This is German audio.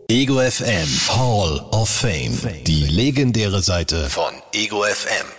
Ego FM Hall of Fame. Die legendäre Seite von Ego FM.